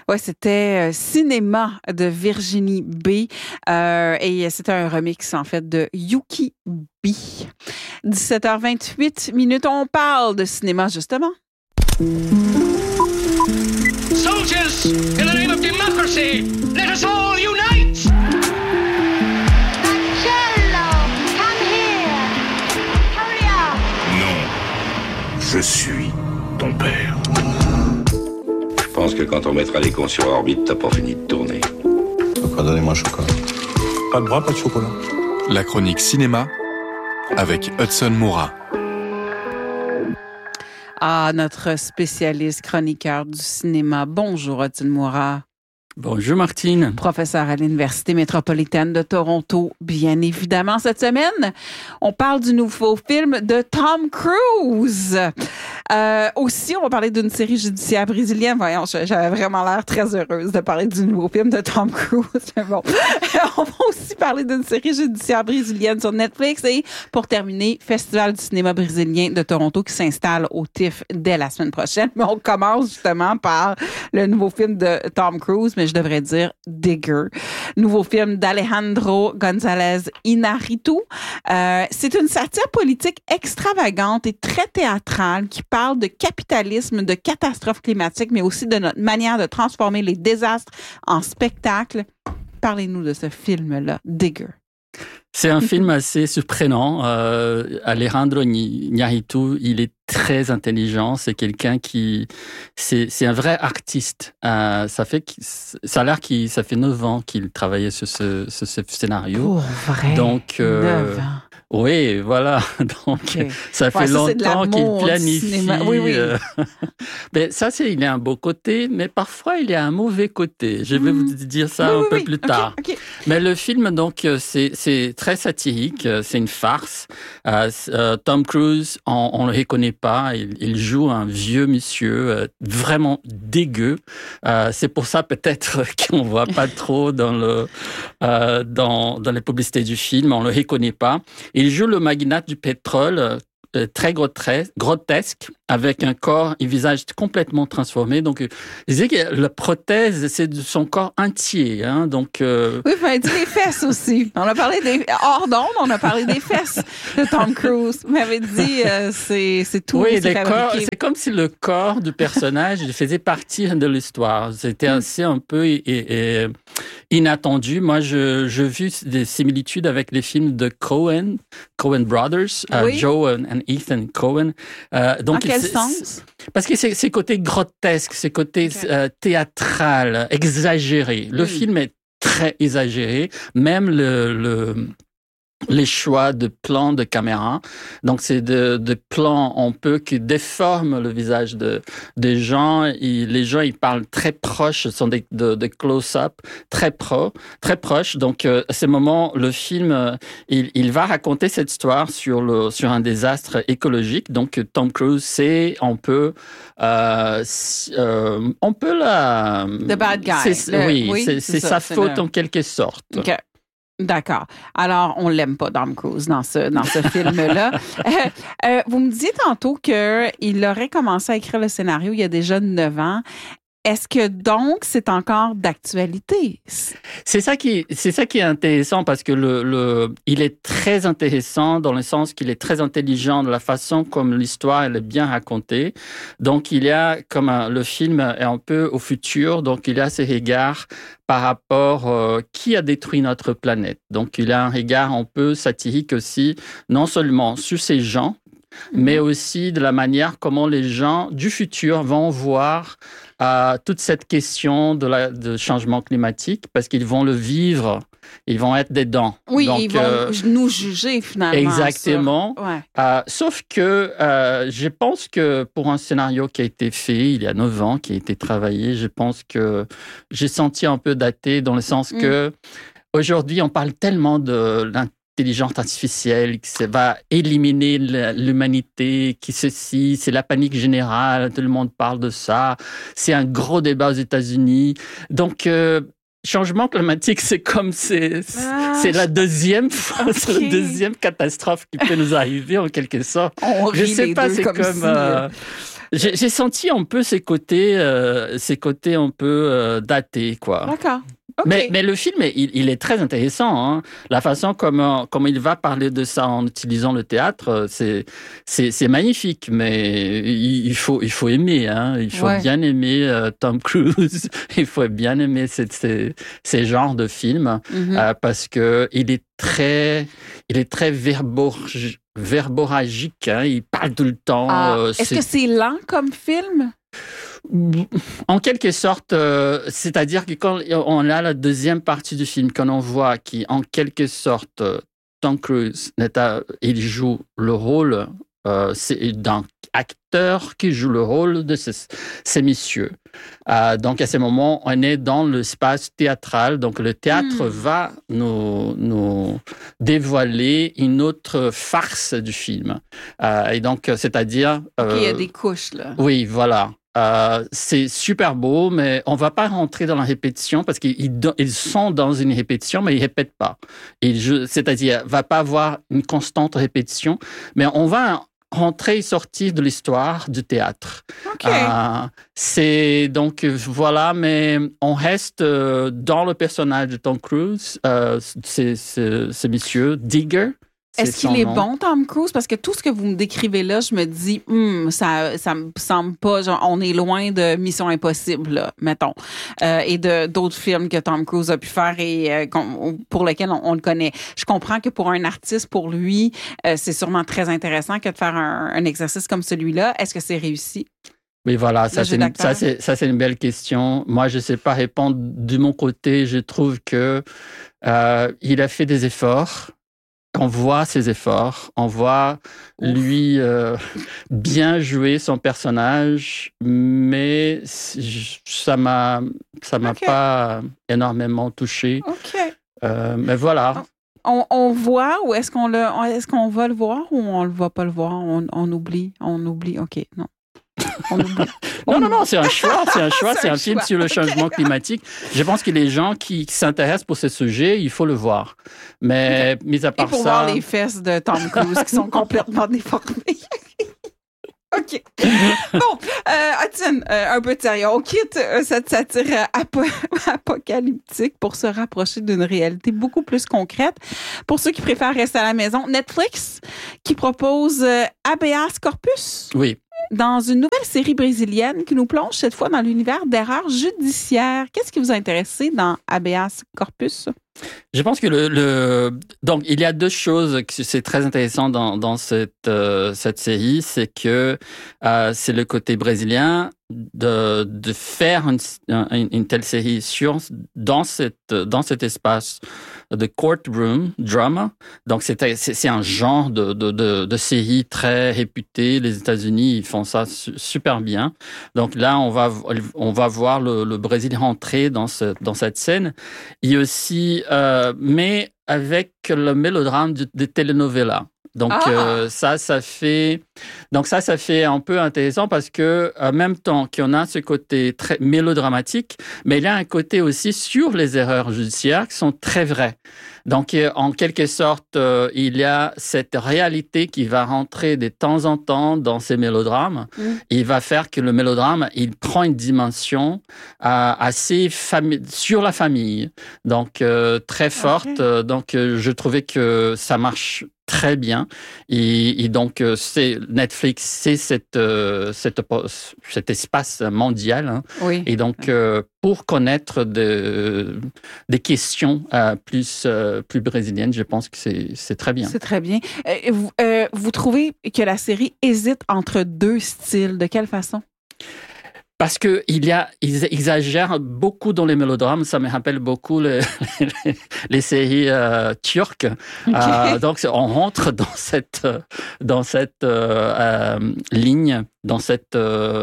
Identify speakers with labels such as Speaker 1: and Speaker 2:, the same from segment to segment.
Speaker 1: Ouais, c'était Cinéma de Virginie B. Et c'était un remix, en fait, de Yuki B. 17h28 minutes, on parle de cinéma, justement.
Speaker 2: Soldiers, in the name of democracy, let us all unite!
Speaker 3: Marcello, come here. Hurry up.
Speaker 4: Non, je suis ton père.
Speaker 5: Je pense que quand on mettra les cons sur orbite, t'as pas fini de tourner.
Speaker 6: Pourquoi donnez-moi un chocolat? Pas de bras, pas de chocolat.
Speaker 7: La chronique cinéma avec Hudson Moura.
Speaker 1: Ah, notre spécialiste chroniqueur du cinéma. Bonjour, Hudson Moura.
Speaker 8: Bonjour Martine.
Speaker 1: Professeur à l'Université métropolitaine de Toronto. Bien évidemment, cette semaine, on parle du nouveau film de Tom Cruise. Aussi, on va parler d'une série judiciaire brésilienne. Voyons, j'avais vraiment l'air très heureuse de parler du nouveau film de Tom Cruise. Mais bon, on va aussi parler d'une série judiciaire brésilienne sur Netflix. Et pour terminer, Festival du cinéma brésilien de Toronto qui s'installe au TIFF dès la semaine prochaine. Mais on commence justement par le nouveau film de Tom Cruise, mais je devrais dire Digger. Nouveau film d'Alejandro González Iñárritu. C'est une satire politique extravagante et très théâtrale qui parle de capitalisme, de catastrophes climatiques, mais aussi de notre manière de transformer les désastres en spectacle. Parlez-nous de ce film-là, Digger.
Speaker 8: C'est un film assez surprenant. Alejandro Iñárritu, il est très intelligent. C'est quelqu'un qui... C'est un vrai artiste. Ça a l'air ça fait 9 ans qu'il travaillait sur ce scénario.
Speaker 1: Pour vrai?
Speaker 8: Donc,
Speaker 1: 9 ans.
Speaker 8: Oui, voilà. Donc,
Speaker 1: okay.
Speaker 8: Ça fait longtemps qu'il planifie.
Speaker 1: Oui.
Speaker 8: Mais ça, il a un beau côté, mais parfois, il a un mauvais côté. Je vais vous dire ça un peu plus tard.
Speaker 1: Okay.
Speaker 8: Mais le film, donc, c'est très satirique. C'est une farce. Tom Cruise, on le reconnaît pas. Il joue un vieux monsieur vraiment dégueu. C'est pour ça, peut-être, qu'on voit pas trop dans les publicités du film. On le reconnaît pas. Il joue le magnat du pétrole, très grotesque, avec un corps et visage complètement transformé. Donc, je disais que la prothèse, c'est de son corps entier. Hein, donc,
Speaker 1: Oui, il dit les fesses aussi. On a parlé hors d'onde, on a parlé des fesses de Tom Cruise. Vous m'avez dit, c'est tout.
Speaker 8: Oui, c'est comme si le corps du personnage faisait partie de l'histoire. C'était assez un peu inattendu. Moi, j'ai vu des similitudes avec les films de Coen Brothers, Joe and Ethan Coen.
Speaker 1: Donc, en quel sens?
Speaker 8: Parce que c'est côté grotesque, c'est côté théâtral, exagéré. Le film est très exagéré. Même les choix de plans de caméra. Donc, c'est de plans un peu qui déforment le visage des gens. Les gens, ils parlent très proches, ce sont des close-up très proches. Donc, à ce moment, le film, il va raconter cette histoire sur un désastre écologique. Donc, Tom Cruise, on peut la...
Speaker 1: The bad guy.
Speaker 8: C'est sa faute en quelque sorte.
Speaker 1: Okay. D'accord. Alors, on l'aime pas, Tom Cruise, dans ce film-là. Vous me disiez tantôt qu'il aurait commencé à écrire le scénario il y a déjà 9 ans. Est-ce que donc c'est encore d'actualité?
Speaker 8: C'est ça qui est intéressant parce que il est très intéressant dans le sens qu'il est très intelligent de la façon comme l'histoire elle est bien racontée. Donc il y a le film est un peu au futur, donc il a ses regards par rapport qui a détruit notre planète. Donc il a un regard un peu satirique aussi, non seulement sur ces gens, mais aussi de la manière comment les gens du futur vont voir toute cette question de changement climatique parce qu'ils vont le vivre, ils vont être dedans.
Speaker 1: Oui, donc, ils vont nous juger finalement.
Speaker 8: Exactement. Sauf que je pense que pour un scénario qui a été fait il y a 9 ans, qui a été travaillé, je pense que j'ai senti un peu daté dans le sens que aujourd'hui on parle tellement de l'intelligence artificielle, qui va éliminer l'humanité, c'est la panique générale, tout le monde parle de ça, c'est un gros débat aux États-Unis. Donc, changement climatique, c'est la deuxième fois, c'est la deuxième catastrophe qui peut nous arriver en quelque sorte.
Speaker 1: Je sais pas, c'est comme
Speaker 8: J'ai senti un peu ces côtés un peu datés, quoi.
Speaker 1: D'accord. OK.
Speaker 8: Mais le film, il est très intéressant. Hein. La façon comme il va parler de ça en utilisant le théâtre, c'est magnifique. Mais il faut aimer. Hein. Il faut bien aimer Tom Cruise. Il faut bien aimer ces genres de films parce que il est très verboragique. Hein. Il parle tout le temps.
Speaker 1: Est-ce que c'est lent comme film?
Speaker 8: En quelque sorte, c'est-à-dire que quand on a la deuxième partie du film, quand on voit qu'en quelque sorte, Tom Cruise, il joue le rôle d'un acteur qui joue le rôle de ces messieurs. Donc à ce moment, on est dans l'espace théâtral. Donc le théâtre va nous dévoiler une autre farce du film. Et donc, c'est-à-dire...
Speaker 1: il y a des couches, là.
Speaker 8: Oui, voilà. C'est super beau, mais on va pas rentrer dans la répétition parce qu'ils sont dans une répétition, mais ils répètent pas. C'est-à-dire, va pas avoir une constante répétition, mais on va rentrer et sortir de l'histoire du théâtre.
Speaker 1: Okay.
Speaker 8: C'est donc voilà, mais on reste dans le personnage de Tom Cruise, c'est monsieur Digger.
Speaker 1: Est-ce qu'il est bon, Tom Cruise? Parce que tout ce que vous me décrivez là, je me dis, ça me semble pas, genre, on est loin de Mission Impossible, là, mettons, et d'autres films que Tom Cruise a pu faire et pour lesquels on le connaît. Je comprends que pour un artiste, pour lui, c'est sûrement très intéressant que de faire un exercice comme celui-là. Est-ce que c'est réussi?
Speaker 8: Oui, voilà, ça c'est une belle question. Moi, je sais pas répondre. De mon côté, je trouve que il a fait des efforts. On voit ses efforts, on voit lui bien jouer son personnage, mais ça m'a pas énormément touché. Mais voilà.
Speaker 1: On voit ou est-ce qu'on va le voir ou on le va pas le voir? On oublie. OK, non.
Speaker 8: Non, c'est un choix, c'est un film sur le changement climatique. Je pense que les gens qui s'intéressent pour ce sujet, il faut le voir. Mais mis à part ça...
Speaker 1: Et pour voir les fesses de Tom Cruise qui sont complètement déformées. OK. Bon, Hudson, un peu de sérieux. On quitte cette satire apocalyptique pour se rapprocher d'une réalité beaucoup plus concrète. Pour ceux qui préfèrent rester à la maison, Netflix qui propose Habeas Corpus.
Speaker 8: Oui.
Speaker 1: Dans une nouvelle série brésilienne qui nous plonge cette fois dans l'univers d'erreurs judiciaires. Qu'est-ce qui vous a intéressé dans Habeas Corpus?
Speaker 8: Je pense que donc il y a deux choses qui c'est très intéressant dans cette série, c'est que c'est le côté brésilien de faire une telle série dans cet espace de courtroom drama. Donc c'est un genre de série très réputée. Les États-Unis ils font ça super bien. Donc là on va voir le Brésil rentrer dans cette scène. Il y a aussi mais avec le mélodrame de telenovela. Donc ça fait un peu intéressant parce que en même temps qu'on a ce côté très mélodramatique, mais il y a un côté aussi sur les erreurs judiciaires qui sont très vraies. Donc en quelque sorte, il y a cette réalité qui va rentrer de temps en temps dans ces mélodrames. Il va faire que le mélodrame, il prend une dimension assez sur la famille. Donc très forte. Donc je trouvais que ça marche très bien. Et donc, Netflix, c'est cet espace mondial. Hein.
Speaker 1: Oui.
Speaker 8: Et donc, pour connaître des questions plus brésiliennes, je pense que c'est très bien.
Speaker 1: C'est très bien. Vous trouvez que la série hésite entre deux styles? De quelle façon?
Speaker 8: Parce que ils exagèrent beaucoup dans les mélodrames. Ça me rappelle beaucoup les séries turques. Okay. Donc on rentre dans cette ligne, dans cette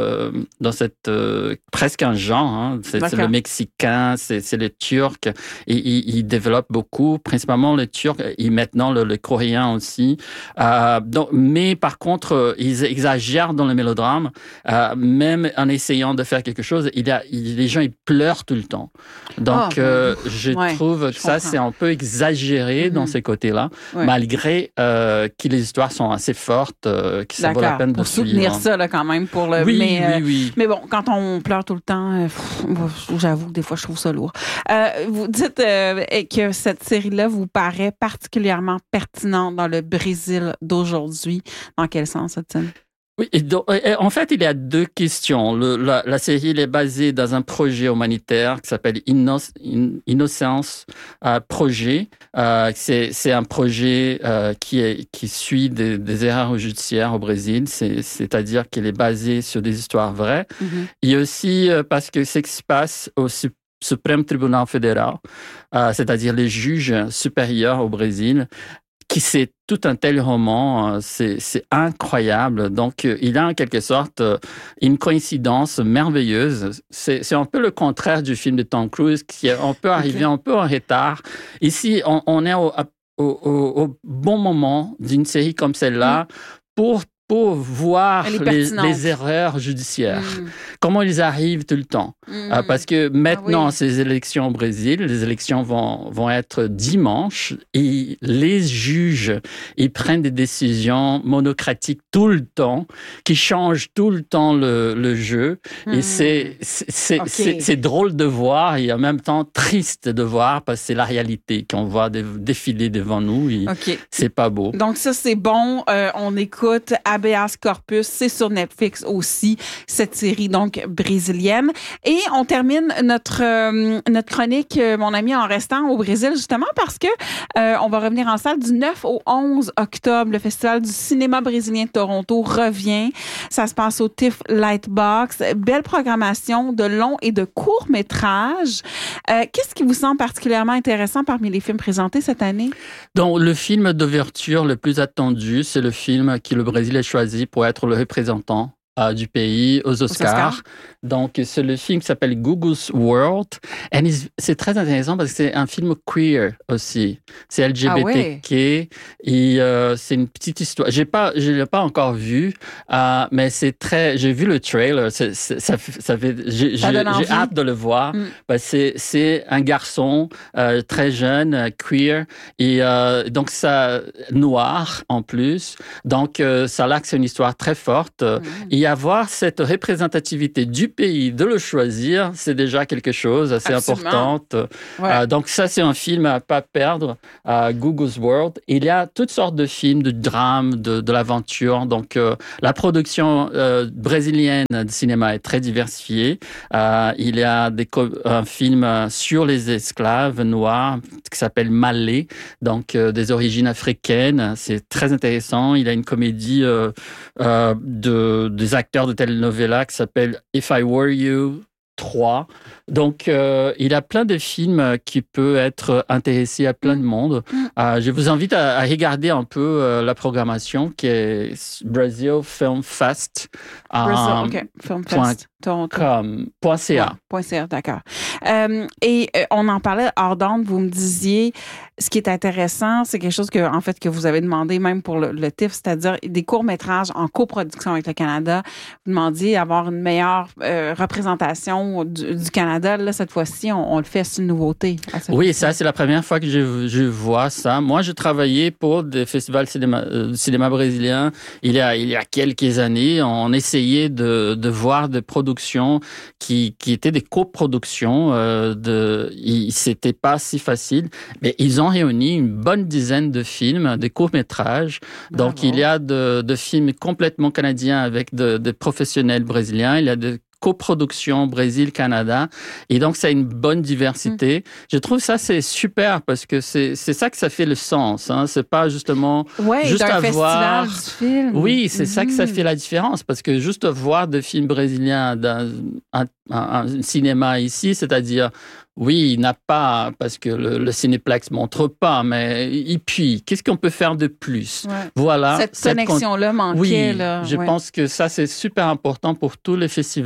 Speaker 8: presque un genre. Hein. C'est le mexicain, c'est le turc. Et ils développent beaucoup, principalement le turc et maintenant le coréen aussi. Mais par contre, ils exagèrent dans le mélodrame, même en essayant de faire quelque chose, les gens ils pleurent tout le temps. Donc je trouve que ça c'est un peu exagéré dans ces côtés-là, malgré que les histoires sont assez fortes, que ça vaut la peine de suivre.
Speaker 1: Pour soutenir ça, là, là, quand même, pour le...
Speaker 8: Oui,
Speaker 1: mais,
Speaker 8: oui.
Speaker 1: Mais bon, quand on pleure tout le temps, j'avoue que des fois, je trouve ça lourd. Vous dites que cette série-là vous paraît particulièrement pertinente dans le Brésil d'aujourd'hui. Dans quel sens, Hudson?
Speaker 8: Oui, en fait, il y a deux questions. La série elle est basée dans un projet humanitaire qui s'appelle Innocence Projet. C'est un projet qui suit des erreurs judiciaires au Brésil, c'est-à-dire qu'il est basé sur des histoires vraies. Mm-hmm. Et aussi parce que ce qui se passe au Suprême Tribunal Fédéral, c'est-à-dire les juges supérieurs au Brésil, qui c'est tout un tel roman, c'est incroyable. Donc, il y a en quelque sorte une coïncidence merveilleuse. C'est un peu le contraire du film de Tom Cruise, on peut arriver un peu en retard. Ici, on est au bon moment d'une série comme celle-là pour voir les erreurs judiciaires. Comment ils arrivent tout le temps. Parce que maintenant, ces élections au Brésil, les élections vont être dimanche et les juges, ils prennent des décisions monocratiques tout le temps, qui changent tout le temps le jeu. Et c'est drôle de voir et en même temps triste de voir parce que c'est la réalité qu'on voit défiler devant nous. Et c'est pas beau.
Speaker 1: Donc ça, c'est bon. On écoute Habeas Corpus, c'est sur Netflix aussi, cette série donc brésilienne. Et on termine notre chronique, mon ami, en restant au Brésil, justement parce que on va revenir en salle du 9 au 11 octobre. Le Festival du cinéma brésilien de Toronto revient. Ça se passe au TIFF Lightbox. Belle programmation de longs et de courts métrages. Qu'est-ce qui vous semble particulièrement intéressant parmi les films présentés cette année?
Speaker 8: Donc, le film d'ouverture le plus attendu, c'est le film que le Brésil a choisi pour être le représentant du pays aux Oscars. Donc, c'est le film qui s'appelle Google's World. Et c'est très intéressant parce que c'est un film queer aussi. C'est LGBTQ. Et c'est une petite histoire. Je l'ai pas encore vu, mais c'est très... J'ai vu le trailer. J'ai hâte de le voir. C'est un garçon très jeune, queer, et donc ça noir en plus. Donc, ça a l'air que c'est une histoire très forte. Et avoir cette représentativité du pays, de le choisir, c'est déjà quelque chose assez important. Donc ça, c'est un film à pas perdre, Google's World. Il y a toutes sortes de films, de drames, de l'aventure. Donc la production brésilienne de cinéma est très diversifiée. Il y a un film sur les esclaves noirs qui s'appelle Malé, donc des origines africaines. C'est très intéressant. Il y a une comédie des acteurs de telenovela qui s'appelle If I Were You 3. Donc, il y a plein de films qui peuvent être intéressés à plein de monde. Je vous invite à regarder un peu la programmation qui est Brazil Film Fest.
Speaker 1: Film Fest.
Speaker 8: .ca,
Speaker 1: d'accord. Et on en parlait hors d'onde, vous me disiez, ce qui est intéressant, c'est quelque chose que vous avez demandé même pour le TIFF, c'est-à-dire des courts-métrages en coproduction avec le Canada. Vous demandiez d'avoir une meilleure représentation du Canada. Là, cette fois-ci, on le fait, c'est une nouveauté.
Speaker 8: Oui, ça, c'est la première fois que je vois ça. Moi, je travaillais pour des festivals cinéma brésilien il y a quelques années. On essayait de voir des productions qui étaient des coproductions. C'était pas si facile, mais ils ont réuni une bonne dizaine de films, de courts-métrages. Bravo. Donc, il y a de films complètement canadiens avec des professionnels brésiliens. Il y a de coproduction Brésil-Canada. Et donc, ça a une bonne diversité. Je trouve ça, c'est super parce que c'est ça que ça fait le sens. Hein. C'est pas justement juste avoir...
Speaker 1: festival du film.
Speaker 8: Oui, c'est ça que ça fait la différence parce que juste voir des films brésiliens dans un cinéma ici, c'est-à-dire oui, il n'a pas, parce que le Cinéplex montre pas, mais et puis, qu'est-ce qu'on peut faire de plus? Voilà.
Speaker 1: Cette connexion-là manquait.
Speaker 8: Oui, je pense que ça, c'est super important pour tous les festivals.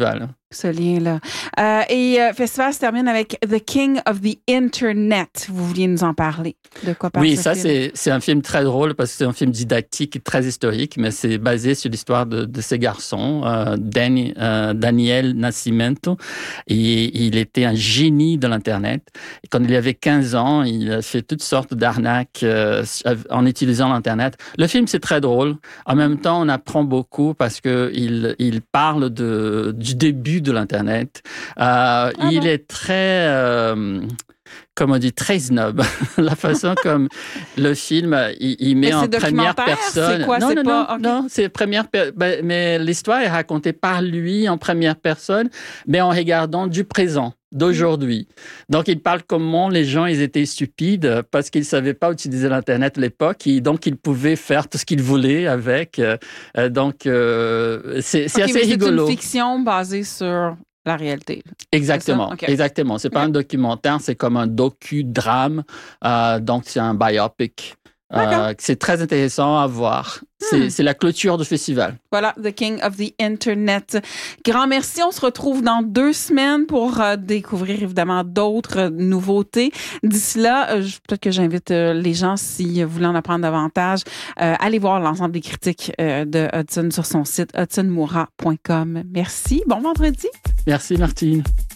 Speaker 1: ce lien-là. Festival se termine avec The King of the Internet. Vous vouliez nous en parler. De quoi parle
Speaker 8: Oui,
Speaker 1: ce
Speaker 8: ça,
Speaker 1: film?
Speaker 8: c'est un film très drôle parce que c'est un film didactique et très historique, mais c'est basé sur l'histoire de ces garçons. Daniel Nascimento, et il était un génie de l'Internet. Et quand il avait 15 ans, il a fait toutes sortes d'arnaques en utilisant l'Internet. Le film, c'est très drôle. En même temps, on apprend beaucoup parce qu'il parle du début de l'Internet. Il est très... comme on dit, très snob. La façon comme le film, il met en première personne.
Speaker 1: C'est quoi?
Speaker 8: Non, c'est première personne. Mais l'histoire est racontée par lui en première personne, mais en regardant du présent, d'aujourd'hui. Donc, il parle comment les gens, ils étaient stupides parce qu'ils ne savaient pas utiliser l'Internet à l'époque. Donc, ils pouvaient faire tout ce qu'ils voulaient avec. C'est assez rigolo.
Speaker 1: C'est une fiction basée sur... la réalité.
Speaker 8: Exactement,
Speaker 1: c'est
Speaker 8: exactement. C'est pas un documentaire, c'est comme un docu-drame. Donc, c'est un biopic. C'est très intéressant à voir. C'est la clôture du festival.
Speaker 1: Voilà, The King of the Internet. Grand merci. On se retrouve dans 2 semaines pour découvrir évidemment d'autres nouveautés. D'ici là, peut-être que j'invite les gens, si vous voulez en apprendre davantage, allez voir l'ensemble des critiques de Hudson sur son site hudsonmoura.com. Merci. Bon vendredi.
Speaker 8: Merci, Martine.